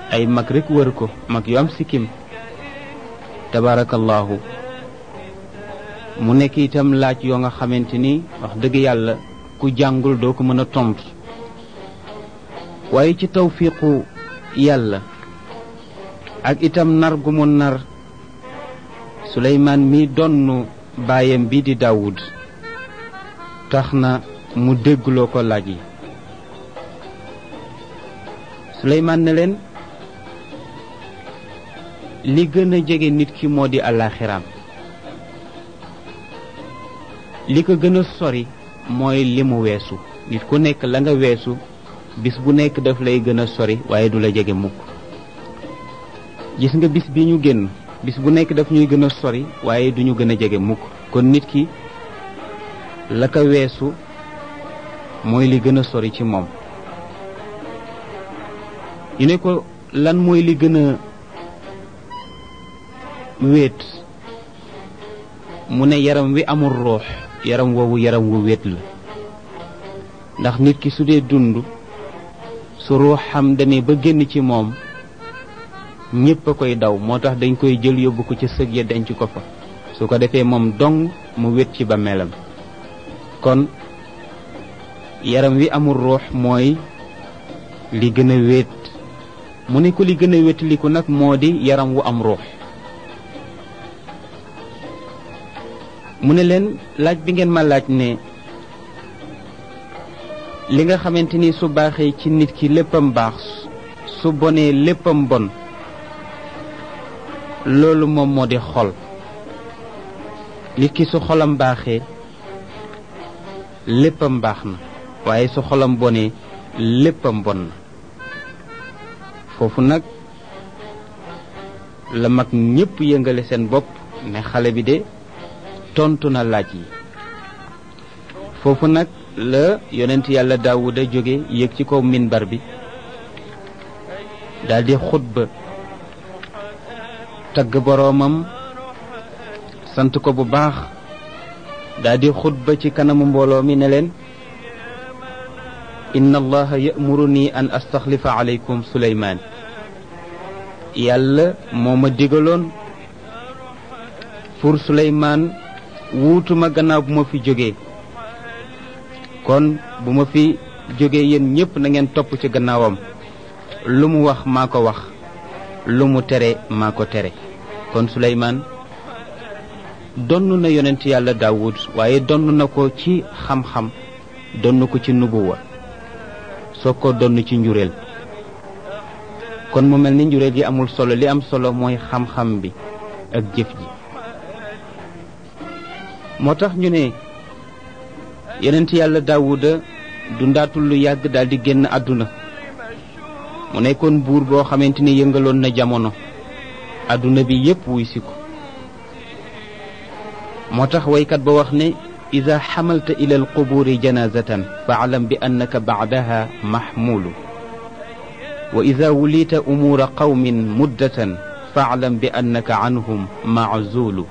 ay mag rek wër ko, mag yu am sikkim tabarakallahu. mu nekk itam laaj yoo nga xamante ni wax dëgg yàlla ku jàngul doo ko mën a tontu, waaye ci tawfiqu yàlla ak itam nar gu mu nar Suleymaan mi donnu baayam bi di Daawud tax na mu déggloo ko laaj yi. Suleymaan ne leen li gën a jege nit ki moo di àllaaxiraam, li ko gën a sori mooy li mu weesu. nit ku nekk la nga weesu bis bu nekk daf lay gën a sori waaye du la jege mukk. gis nga bis bi ñu génn bis bu nekk daf ñuy gën a sori waaye du ñu gën a jege mukk. kon nit ki la ko weesu mooy li gën a sori ci moom. ñu ne ko lan mooy li gën a wéet, mu ne yaram wi amul ruux, yaram woowu yaram wu wéet la. ndax nit ki su dee dund su ruuxam demee ba génn ci moom ñépp a koy daw, moo tax dañ koy jël yóbbu ko ci sëg ya denc ko fa, su ko defee moom dong mu wét ci bàmmeelam. kon yaram wi amul ruux mooy li gën a wéet. mu ne ko li gën a wétaliku nag moo di yaram wu am ruux. mu ne leen laaj bi ngeen ma laaj ne li nga xamante ni su baaxee ci nit ki léppam baax, su bonee léppam bon, loolu moom moo di xol. nit ki su xolam baaxee léppam baax na, waaye su xolam bonee léppam bon na. foofu nag la mag ñépp yëngale seen bopp ne xale bi de tontu na laaj yi. foofu nag la yonent yàlla Daawuda jóge yéeg ci kaw minbar bi daldi xutba tagg boroomam, sant ko bu baax, daldi xutba ci kanamu mbooloo mi ne leen inna allaha ya'muruni an astaxlifa alaykum Suleymaan. yàlla moo ma digaloon pour Suleymaan wuutuma gannaaw bu ma fi jógee. kon bu ma fi jógee yéen ñépp na ngeen topp ci gannaawam. lu mu wax maa ko wax, lu mu tere maa ko tere. kon Suleymaan donn na yonent yàlla Daawud, waaye donn na ko ci xam-xam, donn ko ci nubuwa, soo ko donn ci njureel. kon mu mel ni njureel gi amul solo, li am solo mooy xam-xam bi ak jëf ji. moo tax ñu ne yonent yàlla Daawuda dundaatul lu yàgg daldi génn àdduna. mu nekkoon buur boo xamante ni yëngaloon na jamono, àdduna bi yépp wuy si ko. moo tax waykat ba wax ne ida xamalta ila alquburi janazatan faalam bi annaka bacdaha maxmulu wa ida wulita umuura qawmin muddatan faalam bi annaka anhum maczulu.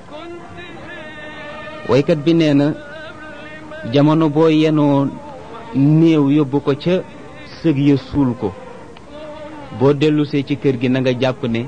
waykat bi nee na jamono boo yenoo néew yóbbu ko ca sëg ya suul ko, boo dellusee ci kër gi na nga jàpp ne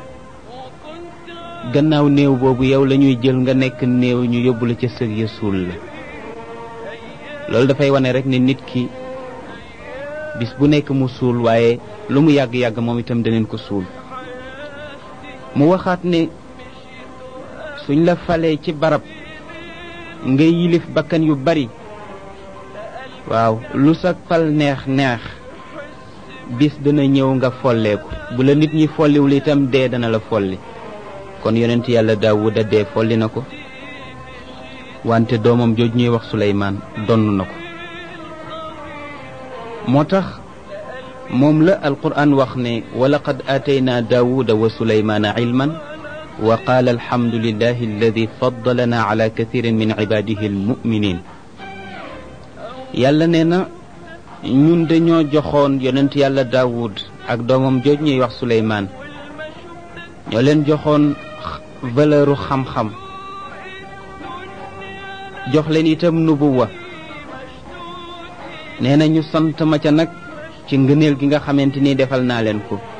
gannaaw néew boobu yow la ñuy jël nga nekk néew ñu yóbbu la ca sëg ya suul la. loolu dafay wane rek ne nit ki bis bu nekk mu suul, waaye lu mu yàgg-yàgg moom itam daneen ko suul. mu waxaat ne suñ la falee ci barab nga yilif bakkan yu bari, waaw lu sa fal neex neex bis dana ñëw nga folleeku. bu la nit ñi folliwul itam dee dana la folli. kon yonent yàlla Daawuda dee folli na ko, wante doomam jooj ñuy wax Suleymaan donn na ko. moo tax moom la alquran wax ne wa laqad aataynaa Daawuda wa Suleymaana ilman wa qaala alhamdulillahi alladi faddalana ala kathirin min ibadihi almuminin. yàlla nee na ñun dañoo joxoon yonent yàlla Daawud ak doomam jooj ñuy wax Suleymaan, ñoo leen joxoon valeuru xam-xam, jox leen itam nubuwa. nee na ñu sant ma ca nag ci ngëneel gi nga xamante ni defal naa leen ko.